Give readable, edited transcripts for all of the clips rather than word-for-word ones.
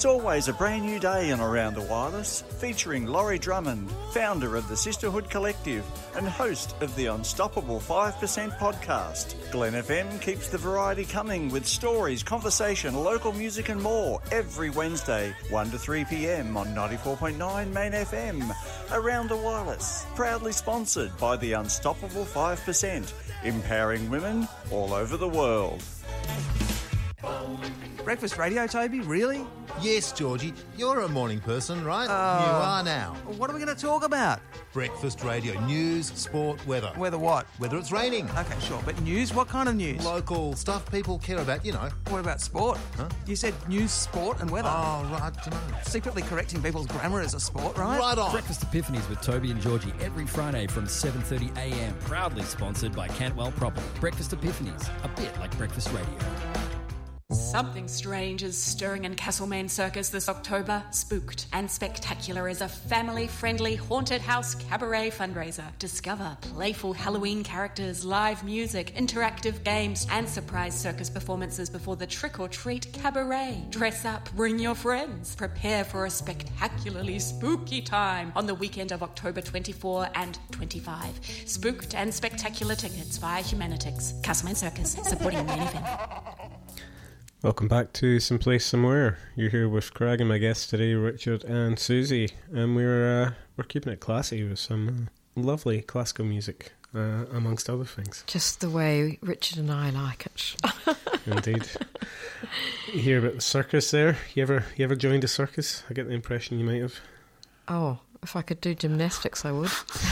It's always a brand new day in Around the Wireless, featuring Laurie Drummond, founder of the Sisterhood Collective and host of the Unstoppable 5% podcast. Glen FM keeps the variety coming with stories, conversation, local music and more every Wednesday, 1 to 3 p.m. on 94.9 Main FM. Around the Wireless, proudly sponsored by the Unstoppable 5%, empowering women all over the world. Breakfast radio, Toby? Really? Yes, Georgie. You're a morning person, right? You are now. What are we going to talk about? Breakfast radio. News, sport, weather. Weather what? Whether it's raining. Okay, sure. But news? What kind of news? Local stuff people care about, you know. What about sport? Huh? You said news, sport and weather. Oh, right. I don't know. Secretly correcting people's grammar is a sport, right? Right on. Breakfast Epiphanies with Toby and Georgie every Friday from 7:30am. Proudly sponsored by Cantwell Property. Breakfast Epiphanies, a bit like breakfast radio. Something strange is stirring in Castlemaine Circus this October. Spooked and Spectacular is a family-friendly haunted house cabaret fundraiser. Discover playful Halloween characters, live music, interactive games, and surprise circus performances before the Trick or Treat Cabaret. Dress up, bring your friends. Prepare for a spectacularly spooky time on the weekend of October 24 and 25. Spooked and Spectacular tickets via Humanitix. Castlemaine Circus, supporting Main event. Welcome back to Someplace Somewhere. You're here with Craig and my guests today, Richard and Susie, and we're keeping it classy with some lovely classical music, amongst other things. Just the way Richard and I like it. Indeed. You hear about the circus there? You ever joined a circus? I get the impression you might have. Oh, if I could do gymnastics, I would.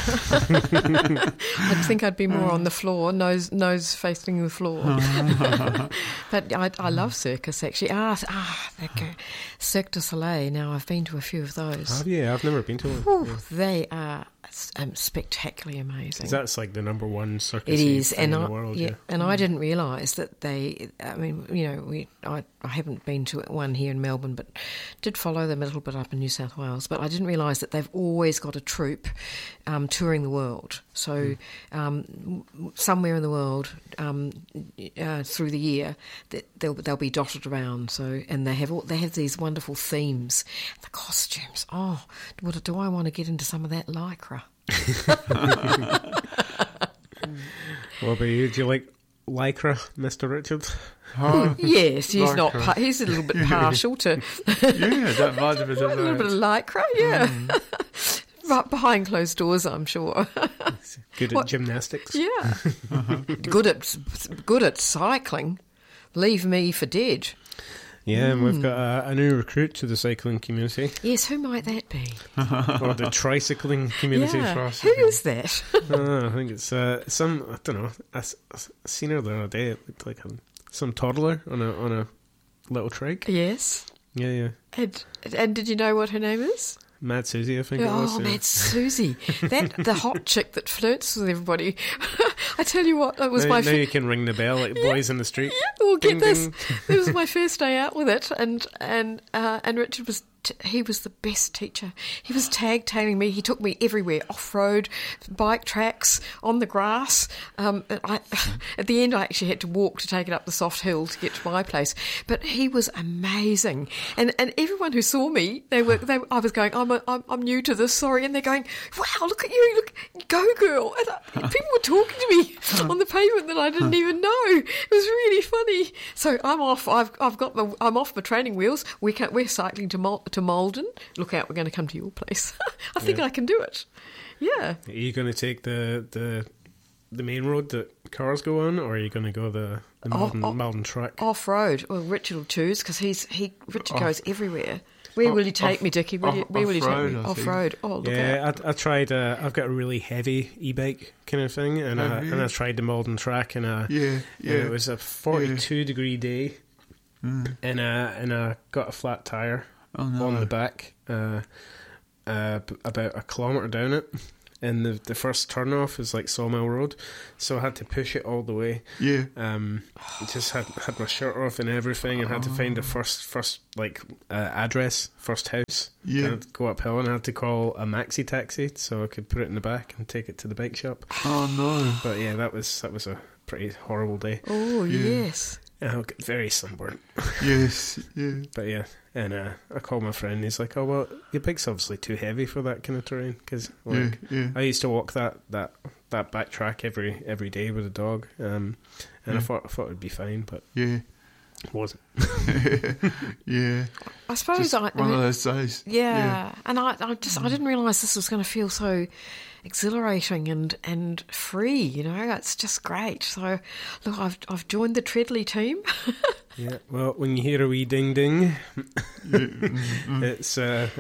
I'd think I'd be more on the floor, nose facing the floor. But I love circus, actually. Cirque du Soleil. Now, I've been to a few of those. Have you? I've never been to one. Whew, Yeah. They are spectacularly amazing. That's like the number one circus It is, thing in the world. Yeah. And I didn't realise that they. I mean, you know, I haven't been to one here in Melbourne, but did follow them a little bit up in New South Wales. But I didn't realise that they've always got a troupe touring the world. So somewhere in the world through the year, they'll be dotted around. So and they have these wonderful themes, the costumes. Oh, do I want to get into some of that lycra? What about you? Do you like lycra, Mr. Richard? Yes, he's not. He's a little bit partial to. Yeah, don't mind if it's a little bit of lycra, yeah. Right behind closed doors, I'm sure. Good at gymnastics. Yeah. Good at cycling. Leave me for dead. Yeah, and we've got a new recruit to the cycling community. Yes, who might that be? Or the tricycling community for us. Who is that? I think it's some, I don't know, I seen her the other day. It looked like some toddler on a little trike. Yes. Yeah. And did you know what her name is? Mad Susie, I think it was. Oh, Mad Susie. The hot chick that flirts with everybody. I tell you what, that was now you can ring the bell like boys in the street. Yeah, well, ding, get this. ding. It was my first day out with it, and Richard was. He was the best teacher. He was tag-tailing me. He took me everywhere, off-road, bike tracks, on the grass. At the end, I actually had to walk to take it up the soft hill to get to my place. But he was amazing. And everyone who saw me, I was going, I'm new to this, sorry. And they're going, wow, look at you, go girl. And people were talking to me on the pavement that I didn't even know. It was really funny. So I'm off. I'm off my training wheels. We're cycling to Malden. Look out, we're going to come to your place. I think I can do it. Yeah. Are you going to take the main road that cars go on, or are you going to go the Malden track? Off-road. Well, Richard will choose, because Richard goes everywhere. Where will you take me, Dickie? Where will you take me? Off-road. Oh, look out. I tried, I've got a really heavy e-bike kind of thing, and I tried the Malden track, and it was a 42-degree day, and I got a flat tyre on the back, about a kilometre down it, and the first turn off is like Sawmill Road, so I had to push it all the way. Just had my shirt off and everything, and had to find the first like address, first house, and I had to go uphill, and I had to call a maxi taxi so I could put it in the back and take it to the bike shop. Oh no. But yeah, that was a pretty horrible day. Oh yes. I'll get very sunburnt. Yes, yeah. But yeah, and I called my friend. He's like, "Oh well, your bike's obviously too heavy for that kind of terrain." Because I used to walk that back track every day with a dog, and I thought it'd be fine, but it wasn't. Yeah, I suppose just one of those days. Yeah, and I didn't realise this was going to feel so exhilarating and free. You know, it's just great. So, look, I've joined the Treadley team. Yeah, well, when you hear a wee ding ding, it's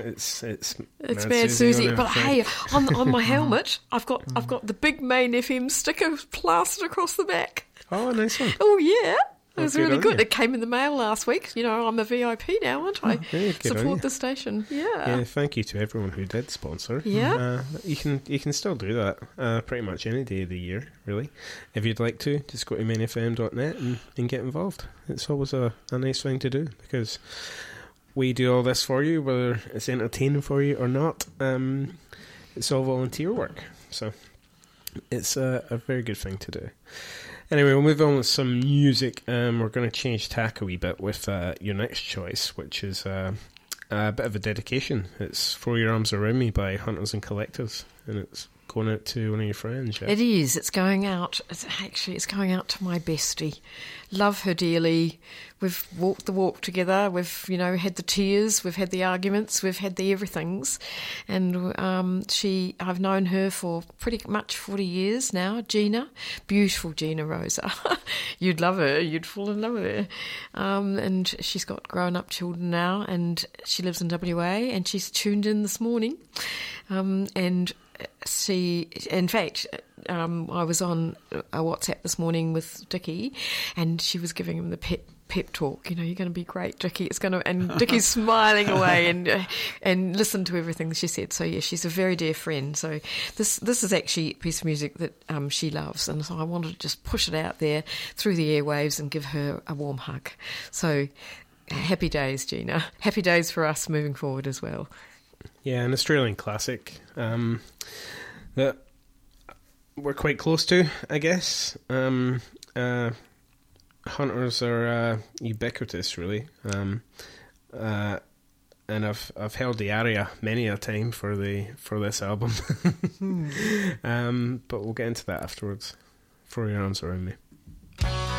Mad Susie. But hey, on my helmet, I've got the big Main FM sticker plastered across the back. Oh, nice one. Oh yeah. It was really good. You. It came in the mail last week. You know, I'm a VIP now, aren't I? Support the station. Yeah. Thank you to everyone who did sponsor. Yeah. You can still do that pretty much any day of the year, really. If you'd like to, just go to mainfm.net and get involved. It's always a nice thing to do because we do all this for you, whether it's entertaining for you or not. It's all volunteer work. So it's a very good thing to do. Anyway, we'll move on with some music. We're going to change tack a wee bit with your next choice, which is a bit of a dedication. It's Throw Your Arms Around Me by Hunters and Collectors, and it's going out to one of your friends. Yeah? It is. It's going out. It's going out to my bestie. Love her dearly. We've walked the walk together. We've, had the tears. We've had the arguments. We've had the everythings. And I've known her for pretty much 40 years now. Gina, beautiful Gina Rosa. You'd love her. You'd fall in love with her. And she's got grown-up children now, and she lives in WA. And she's tuned in this morning. And in fact, I was on a WhatsApp this morning with Dickie, and she was giving him the pep talk. You're going to be great, Dickie. And Dickie's smiling away and listened to everything she said. So yeah, she's a very dear friend. So this is actually a piece of music that she loves, and so I wanted to just push it out there through the airwaves and give her a warm hug. So happy days, Gina. Happy days for us moving forward as well. Yeah, an Australian classic that we're quite close to, I guess. Hunters are ubiquitous, really, and I've held the aria many a time for this album, but we'll get into that afterwards. Throw Your Arms Around Me.